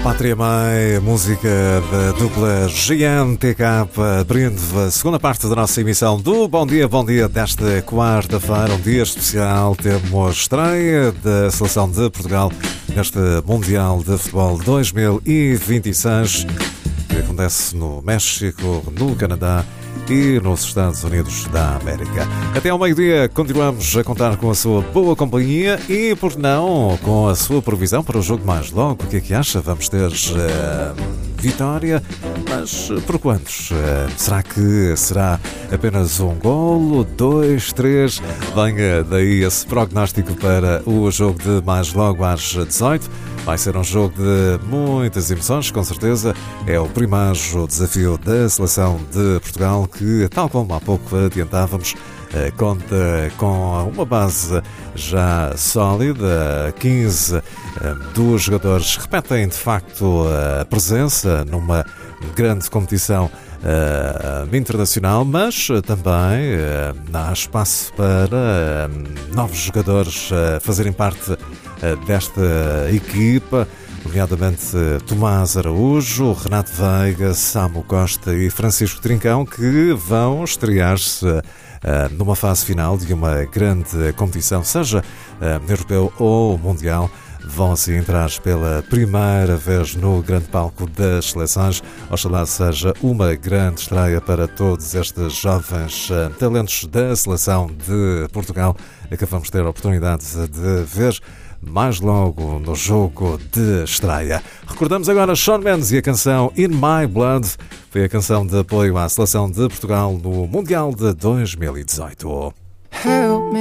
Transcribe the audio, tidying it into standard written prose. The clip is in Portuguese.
Pátria Mãe, música da dupla GNTK, abrindo a segunda parte da nossa emissão do Bom Dia desta quarta-feira, um dia especial. Temos estreia da Seleção de Portugal neste Mundial de Futebol 2026, que acontece no México, no Canadá e nos Estados Unidos da América. Até ao meio-dia continuamos a contar com a sua boa companhia e, por não, com a sua previsão para o jogo mais logo. O que é que acha? Vamos ter vitória, mas por quantos? Será que será apenas um golo, 2, 3? Venha daí esse prognóstico para o jogo de mais logo às 18. Vai ser um jogo de muitas emoções, com certeza. É o primeiro desafio da Seleção de Portugal, que, tal como há pouco adiantávamos, conta com uma base já sólida. 15 dos jogadores repetem de facto a presença numa grande competição internacional, mas também há espaço para novos jogadores fazerem parte desta equipa, nomeadamente Tomás Araújo, Renato Veiga, Samu Costa e Francisco Trincão, que vão estrear-se numa fase final de uma grande competição, seja europeu ou mundial. Vão assim entrar pela primeira vez no grande palco das seleções. Oxalá seja uma grande estreia para todos estes jovens talentos da Seleção de Portugal, que vamos ter a oportunidade de ver mais logo no jogo de estreia. Recordamos agora Shawn Mendes e a canção In My Blood. Foi a canção de apoio à Seleção de Portugal no Mundial de 2018. Help me.